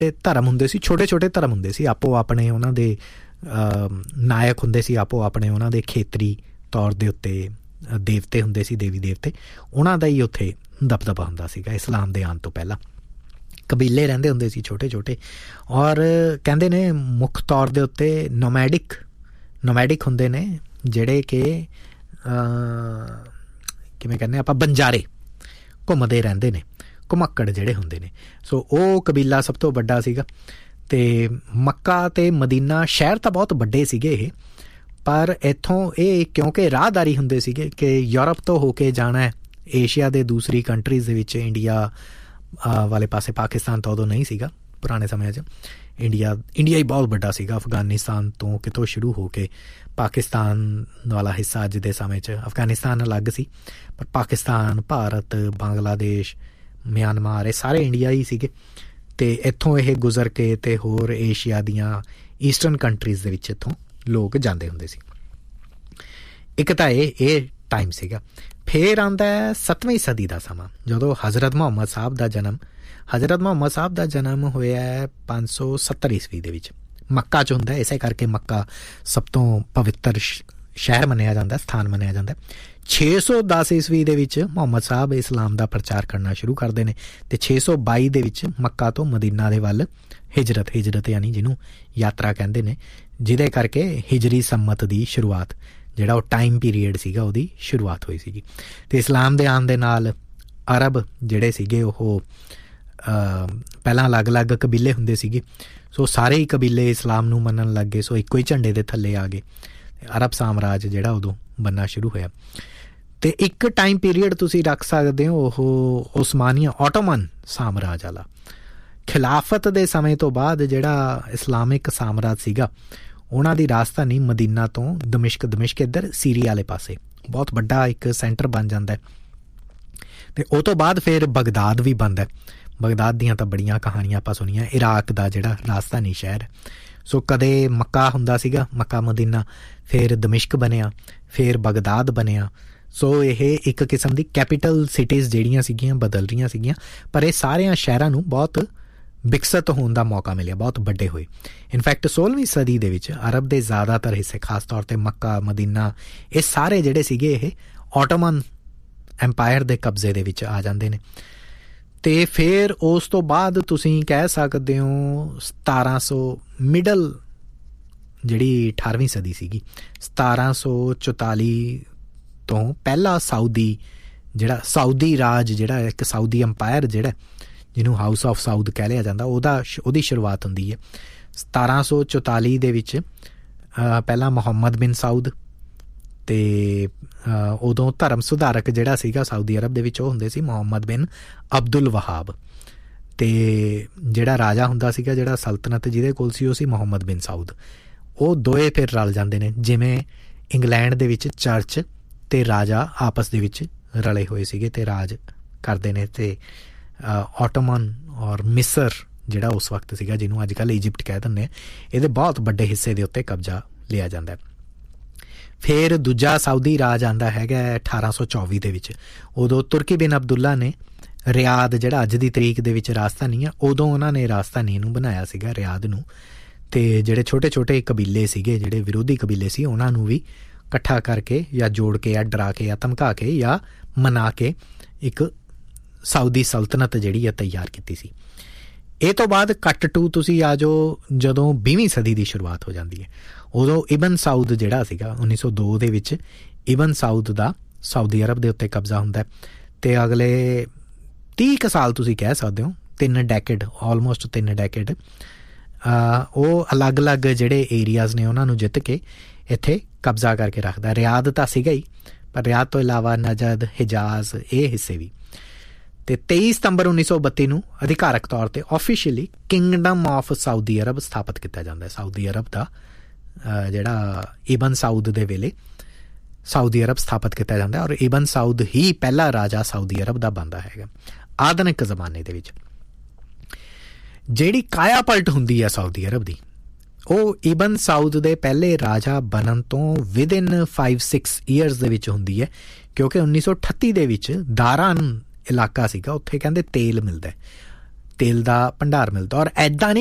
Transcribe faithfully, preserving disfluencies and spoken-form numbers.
ਧਰਮ ਹੁੰਦੇ ਸੀ, ਛੋਟੇ ਛੋਟੇ ਧਰਮ ਹੁੰਦੇ ਸੀ, ਆਪੋ ਆਪਣੇ ਉਹਨਾਂ ਦੇ ਨਾਇਕ ਹੁੰਦੇ ਸੀ, ਆਪੋ ਆਪਣੇ ਉਹਨਾਂ ਦੇ ਖੇਤਰੀ ਤੌਰ ਦੇ ਉੱਤੇ ਦੇਵਤੇ ਹੁੰਦੇ ਸੀ, ਦੇਵੀ ਦੇਵਤੇ, ਉਹਨਾਂ ਦਾ ਹੀ ਉੱਥੇ ਦਬਦਬਾ ਹੁੰਦਾ ਸੀਗਾ। ਇਸਲਾਮ ਦੇ ਆਉਣ ਤੋਂ ਪਹਿਲਾਂ ਕਬੀਲੇ ਰਹਿੰਦੇ ਹੁੰਦੇ ਸੀ ਛੋਟੇ ਛੋਟੇ, ਔਰ ਕਹਿੰਦੇ ਨੇ ਮੁੱਖ ਤੌਰ ਦੇ ਉੱਤੇ ਨੋਮੈਡਿਕ ਨੋਮੈਡਿਕ ਹੁੰਦੇ ਨੇ, ਜਿਹੜੇ ਕਿ ਕਿਵੇਂ ਕਹਿੰਦੇ ਆਪਾਂ ਬੰਜਾਰੇ ਘੁੰਮਦੇ ਰਹਿੰਦੇ ਨੇ, ਘੁਮੱਕੜ ਜਿਹੜੇ ਹੁੰਦੇ ਨੇ। ਸੋ ਉਹ ਕਬੀਲਾ ਸਭ ਤੋਂ ਵੱਡਾ ਸੀਗਾ। ਅਤੇ ਮੱਕਾ ਅਤੇ ਮਦੀਨਾ ਸ਼ਹਿਰ ਤਾਂ ਬਹੁਤ ਵੱਡੇ ਸੀਗੇ ਇਹ, ਪਰ ਇੱਥੋਂ ਇਹ ਕਿਉਂਕਿ ਰਾਹਦਾਰੀ ਹੁੰਦੇ ਸੀਗੇ ਕਿ ਯੂਰਪ ਤੋਂ ਹੋ ਕੇ ਜਾਣਾ ਏਸ਼ੀਆ ਦੇ ਦੂਸਰੀ ਕੰਟਰੀਜ਼ ਦੇ ਵਿੱਚ, ਇੰਡੀਆ ਵਾਲੇ ਪਾਸੇ, ਪਾਕਿਸਤਾਨ ਤਾਂ ਉਦੋਂ ਨਹੀਂ ਸੀਗਾ ਪੁਰਾਣੇ ਸਮਿਆਂ 'ਚ, ਇੰਡੀਆ ਇੰਡੀਆ ਹੀ ਬਹੁਤ ਵੱਡਾ ਸੀਗਾ। ਅਫਗਾਨਿਸਤਾਨ ਤੋਂ ਕਿਤੋਂ ਸ਼ੁਰੂ ਹੋ ਕੇ ਪਾਕਿਸਤਾਨ ਵਾਲਾ ਹਿੱਸਾ ਅੱਜ ਦੇ ਸਮੇਂ 'ਚ, ਅਫਗਾਨਿਸਤਾਨ ਅਲੱਗ ਸੀ, ਪਰ ਪਾਕਿਸਤਾਨ, ਭਾਰਤ, ਬੰਗਲਾਦੇਸ਼, ਮਿਆਂਮਾਰ, ਇਹ ਸਾਰੇ ਇੰਡੀਆ ਹੀ ਸੀਗੇ। ਅਤੇ ਇੱਥੋਂ ਇਹ ਗੁਜ਼ਰ ਕੇ ਅਤੇ ਹੋਰ ਏਸ਼ੀਆ ਦੀਆਂ ਈਸਟਰਨ ਕੰਟਰੀਜ਼ ਦੇ ਵਿੱਚ ਇੱਥੋਂ ਲੋਕ ਜਾਂਦੇ ਹੁੰਦੇ ਸੀ। ਇੱਕ ਤਾਂ ਇਹ ਇਹ ਟਾਈਮ ਸੀਗਾ। ਫਿਰ ਆਉਂਦਾ ਸੱਤਵੀਂ ਸਦੀ ਦਾ ਸਮਾਂ, ਜਦੋਂ ਹਜ਼ਰਤ ਮੁਹੰਮਦ ਸਾਹਿਬ ਦਾ ਜਨਮ ਹਜ਼ਰਤ ਮੁਹੰਮਦ ਸਾਹਿਬ ਦਾ ਜਨਮ ਹੋਇਆ ਪੰਜ ਸੌ ਸੱਤਰ ਈਸਵੀ ਦੇ ਵਿੱਚ, ਮੱਕਾ 'ਚ ਹੁੰਦਾ। ਇਸੇ ਕਰਕੇ ਮੱਕਾ ਸਭ ਤੋਂ ਪਵਿੱਤਰ ਸ਼ਹਿਰ ਮੰਨਿਆ ਜਾਂਦਾ, ਸਥਾਨ ਮੰਨਿਆ ਜਾਂਦਾ। ਛੇ ਸੌ ਦਸ ਈਸਵੀ ਦੇ ਵਿੱਚ ਮੁਹੰਮਦ ਸਾਹਿਬ ਇਸਲਾਮ ਦਾ ਪ੍ਰਚਾਰ ਕਰਨਾ ਸ਼ੁਰੂ ਕਰਦੇ ਨੇ, ਅਤੇ ਛੇ ਸੌ ਬਾਈ ਦੇ ਵਿੱਚ ਮੱਕਾ ਤੋਂ ਮਦੀਨਾ ਦੇ ਵੱਲ ਹਿਜਰਤ ਹਿਜਰਤ ਯਾਨੀ ਜਿਹਨੂੰ ਯਾਤਰਾ ਕਹਿੰਦੇ ਨੇ, ਜਿਹਦੇ ਕਰਕੇ ਹਿਜਰੀ ਸੰਮਤ ਦੀ ਸ਼ੁਰੂਆਤ, ਜਿਹੜਾ ਉਹ ਟਾਈਮ ਪੀਰੀਅਡ ਸੀਗਾ, ਉਹਦੀ ਸ਼ੁਰੂਆਤ ਹੋਈ ਸੀਗੀ। ਅਤੇ ਇਸਲਾਮ ਦੇ ਆਉਣ ਦੇ ਨਾਲ ਅਰਬ ਜਿਹੜੇ ਸੀਗੇ ਉਹ ਪਹਿਲਾਂ ਅਲੱਗ ਅਲੱਗ ਕਬੀਲੇ ਹੁੰਦੇ ਸੀਗੇ, ਸੋ ਸਾਰੇ ਹੀ ਕਬੀਲੇ ਇਸਲਾਮ ਨੂੰ ਮੰਨਣ ਲੱਗ ਗਏ, ਸੋ ਇੱਕੋ ਹੀ ਝੰਡੇ ਦੇ ਥੱਲੇ ਆ ਗਏ। ਅਰਬ ਸਾਮਰਾਜ ਜਿਹੜਾ ਉਦੋਂ ਬਣਨਾ ਸ਼ੁਰੂ ਹੋਇਆ। ਅਤੇ ਇੱਕ ਟਾਈਮ ਪੀਰੀਅਡ ਤੁਸੀਂ ਰੱਖ ਸਕਦੇ ਹੋ ਉਹ ਉਸਮਾਨੀਆ ਆਟੋਮਨ ਸਾਮਰਾਜ ਵਾਲਾ। ਖਿਲਾਫਤ ਦੇ ਸਮੇਂ ਤੋਂ ਬਾਅਦ ਜਿਹੜਾ ਇਸਲਾਮਿਕ ਸਾਮਰਾਜ ਸੀਗਾ, ਉਹਨਾਂ ਦੀ ਰਾਜਧਾਨੀ ਮਦੀਨਾ ਤੋਂ ਦਮਿਸ਼ਕ ਦਮਿਸ਼ਕ ਇੱਧਰ ਸੀਰੀਆ ਵਾਲੇ ਪਾਸੇ ਬਹੁਤ ਵੱਡਾ ਇੱਕ ਸੈਂਟਰ ਬਣ ਜਾਂਦਾ। ਅਤੇ ਉਹ ਤੋਂ ਬਾਅਦ ਫਿਰ ਬਗਦਾਦ ਵੀ ਬਣਦਾ। ਬਗਦਾਦ ਦੀਆਂ ਤਾਂ ਬੜੀਆਂ ਕਹਾਣੀਆਂ ਆਪਾਂ ਸੁਣੀਆਂ, ਇਰਾਕ ਦਾ ਜਿਹੜਾ ਰਾਜਧਾਨੀ ਸ਼ਹਿਰ। ਸੋ ਕਦੇ ਮੱਕਾ ਹੁੰਦਾ ਸੀਗਾ, ਮੱਕਾ ਮਦੀਨਾ, ਫਿਰ ਦਮਿਸ਼ਕ ਬਣਿਆ, ਫਿਰ ਬਗਦਾਦ ਬਣਿਆ। ਸੋ ਇਹ ਇੱਕ ਕਿਸਮ ਦੀ ਕੈਪੀਟਲ ਸਿਟੀਜ਼ ਜਿਹੜੀਆਂ ਸੀਗੀਆਂ ਬਦਲ ਰਹੀਆਂ ਸੀਗੀਆਂ, ਪਰ ਇਹ ਸਾਰਿਆਂ ਸ਼ਹਿਰਾਂ ਨੂੰ ਬਹੁਤ ਵਿਕਸਿਤ ਹੋਣ ਦਾ ਮੌਕਾ ਮਿਲਿਆ, ਬਹੁਤ ਵੱਡੇ ਹੋਏ। ਇਨਫੈਕਟ ਸੋਲ੍ਹਵੀਂ ਸਦੀ ਦੇ ਵਿੱਚ ਅਰਬ ਦੇ ਜ਼ਿਆਦਾਤਰ ਹਿੱਸੇ, ਖਾਸ ਤੌਰ 'ਤੇ ਮੱਕਾ, ਮਦੀਨਾ, ਇਹ ਸਾਰੇ ਜਿਹੜੇ ਸੀਗੇ ਇਹ ਆਟੋਮਨ ਐਂਪਾਇਰ ਦੇ ਕਬਜ਼ੇ ਦੇ ਵਿੱਚ ਆ ਜਾਂਦੇ ਨੇ। ਅਤੇ ਫਿਰ ਉਸ ਤੋਂ ਬਾਅਦ ਤੁਸੀਂ ਕਹਿ ਸਕਦੇ ਹੋ ਸਤਾਰਾਂ ਸੌ ਮਿਡਲ ਜਿਹੜੀ ਅਠਾਰ੍ਹਵੀਂ ਸਦੀ ਸੀਗੀ, ਸਤਾਰਾਂ ਸੌ ਚੁਤਾਲੀ ਤੋਂ ਪਹਿਲਾਂ ਸਾਊਦੀ ਜਿਹੜਾ ਸਾਊਦੀ ਰਾਜ ਜਿਹੜਾ ਇੱਕ ਸਾਊਦੀ ਅੰਪਾਇਰ ਜਿਹੜਾ ਜਿਹਨੂੰ ਹਾਊਸ ਆਫ ਸਾਊਦ ਕਹਿ ਲਿਆ ਜਾਂਦਾ, ਉਹਦਾ ਉਹਦੀ ਸ਼ੁਰੂਆਤ ਹੁੰਦੀ ਹੈ ਸਤਾਰਾਂ ਸੌ ਚੁਤਾਲੀ ਦੇ ਵਿੱਚ। ਪਹਿਲਾਂ ਮੁਹੰਮਦ ਬਿਨ ਸਾਊਦ, ਅਤੇ ਉਦੋਂ ਧਰਮ ਸੁਧਾਰਕ ਜਿਹੜਾ ਸੀਗਾ ਸਾਊਦੀ ਅਰਬ ਦੇ ਵਿੱਚ ਉਹ ਹੁੰਦੇ ਸੀ ਮੁਹੰਮਦ ਬਿਨ ਅਬਦੁਲ ਵਹਾਬ, ਅਤੇ ਜਿਹੜਾ ਰਾਜਾ ਹੁੰਦਾ ਸੀਗਾ, ਜਿਹੜਾ ਸਲਤਨਤ ਜਿਹਦੇ ਕੋਲ ਸੀ, ਉਹ ਸੀ ਮੁਹੰਮਦ ਬਿਨ ਸਾਊਦ। ਉਹ ਦੋਏ ਫਿਰ ਰਲ ਜਾਂਦੇ ਨੇ, ਜਿਵੇਂ ਇੰਗਲੈਂਡ ਦੇ ਵਿੱਚ ਚਰਚ ਅਤੇ ਰਾਜਾ ਆਪਸ ਦੇ ਵਿੱਚ ਰਲੇ ਹੋਏ ਸੀਗੇ ਅਤੇ ਰਾਜ ਕਰਦੇ ਨੇ। ਅਤੇ ਆਟੋਮਨ ਔਰ ਮਿਸਰ ਜਿਹੜਾ ਉਸ ਵਕਤ ਸੀਗਾ, ਜਿਹਨੂੰ ਅੱਜ ਕੱਲ੍ਹ ਇਜਿਪਟ ਕਹਿ ਦਿੰਦੇ ਆ, ਇਹਦੇ ਬਹੁਤ ਵੱਡੇ ਹਿੱਸੇ ਦੇ ਉੱਤੇ ਕਬਜ਼ਾ ਲਿਆ ਜਾਂਦਾ। ਫਿਰ ਦੂਜਾ ਸਾਊਦੀ ਰਾਜ ਆਉਂਦਾ ਹੈਗਾ ਅਠਾਰਾਂ ਸੌ ਚੌਵੀ ਦੇ ਵਿੱਚ। ਉਦੋਂ ਤੁਰਕੀ ਬਿਨ ਅਬਦੁੱਲਾ ਨੇ ਰਿਆਦ, ਜਿਹੜਾ ਅੱਜ ਦੀ ਤਰੀਕ ਦੇ ਵਿੱਚ ਰਾਜਧਾਨੀ ਆ, ਉਦੋਂ ਉਹਨਾਂ ਨੇ ਰਾਜਧਾਨੀ ਨੂੰ ਬਣਾਇਆ ਸੀਗਾ ਰਿਆਦ ਨੂੰ। ਅਤੇ ਜਿਹੜੇ ਛੋਟੇ ਛੋਟੇ ਕਬੀਲੇ ਸੀਗੇ, ਜਿਹੜੇ ਵਿਰੋਧੀ ਕਬੀਲੇ ਸੀ, ਉਹਨਾਂ ਨੂੰ ਵੀ ਇਕੱਠਾ ਕਰਕੇ ਜਾਂ ਜੋੜ ਕੇ ਜਾਂ ਡਰਾ ਕੇ ਜਾਂ ਧਮਕਾ ਕੇ ਜਾਂ ਮਨਾ ਕੇ ਇੱਕ ਸਾਊਦੀ ਸਲਤਨਤ ਜਿਹੜੀ ਆ ਤਿਆਰ ਕੀਤੀ ਸੀ। ਇਹ ਤੋਂ ਬਾਅਦ ਕੱਟ ਟੂ ਤੁਸੀਂ ਆ ਜਾਓ ਜਦੋਂ ਵੀਹਵੀਂ ਸਦੀ ਦੀ ਸ਼ੁਰੂਆਤ ਹੋ ਜਾਂਦੀ ਹੈ। ਉਦੋਂ ਇਬਨ ਸਾਊਦ ਜਿਹੜਾ ਸੀਗਾ ਉੱਨੀ ਸੌ ਦੋ ਦੇ ਵਿੱਚ ਇਬਨ ਸਾਊਦ ਦਾ ਸਾਊਦੀ ਅਰਬ ਦੇ ਉੱਤੇ ਕਬਜ਼ਾ ਹੁੰਦਾ, ਅਤੇ ਅਗਲੇ ਤੀਹ ਕੁ ਸਾਲ ਤੁਸੀਂ ਕਹਿ ਸਕਦੇ ਹੋ, ਤਿੰਨ ਡੈਕੇਡ, ਆਲਮੋਸਟ ਤਿੰਨ ਡੈਕੇਡ, ਉਹ ਅਲੱਗ ਅਲੱਗ ਜਿਹੜੇ ਏਰੀਆਜ਼ ਨੇ ਉਹਨਾਂ ਨੂੰ ਜਿੱਤ ਕੇ ਇੱਥੇ ਕਬਜ਼ਾ ਕਰਕੇ ਰੱਖਦਾ। ਰਿਆਦ ਤਾਂ ਸੀਗਾ ਹੀ, ਪਰ ਰਿਆਦ ਤੋਂ ਇਲਾਵਾ ਨਜਦ, ਹਿਜਾਜ਼, ਇਹ ਹਿੱਸੇ ਵੀ। ਅਤੇ ਤੇਈ ਸਤੰਬਰ ਉੱਨੀ ਸੌ ਬੱਤੀ ਨੂੰ ਅਧਿਕਾਰਕ ਤੌਰ 'ਤੇ officially Kingdom of Saudi Arab ਸਥਾਪਿਤ ਕੀਤਾ ਜਾਂਦਾ। ਸਾਊਦੀ ਅਰਬ ਦਾ ਜਿਹੜਾ ਇਬਨ ਸਾਊਦ ਦੇ ਵੇਲੇ ਸਾਊਦੀ ਅਰਬ ਸਥਾਪਿਤ ਕੀਤਾ ਜਾਂਦਾ, ਔਰ ਇਬਨ ਸਾਊਦ ਹੀ ਪਹਿਲਾ ਰਾਜਾ ਸਾਊਦੀ ਅਰਬ ਦਾ ਬਣਦਾ ਹੈਗਾ ਆਧੁਨਿਕ ਜ਼ਮਾਨੇ ਦੇ ਵਿੱਚ। ਜਿਹੜੀ ਕਾਇਆ ਪਲਟ ਹੁੰਦੀ ਹੈ ਸਾਊਦੀ ਅਰਬ ਦੀ, ਉਹ ਇਬਨ ਸਾਊਦ ਦੇ ਪਹਿਲੇ ਰਾਜਾ ਬਣਨ ਤੋਂ ਵਿਦਿਨ ਫਾਈਵ ਸਿਕਸ ਈਅਰਸ ਦੇ ਵਿੱਚ ਹੁੰਦੀ ਹੈ, ਕਿਉਂਕਿ ਉੱਨੀ ਸੌ ਅਠੱਤੀ ਦੇ ਵਿੱਚ ਦਾਰਾਨ ਇਲਾਕਾ ਸੀਗਾ, ਉੱਥੇ ਕਹਿੰਦੇ ਤੇਲ ਮਿਲਦਾ, ਤੇਲ ਦਾ ਭੰਡਾਰ ਮਿਲਦਾ। ਔਰ ਐਦਾਂ ਨਹੀਂ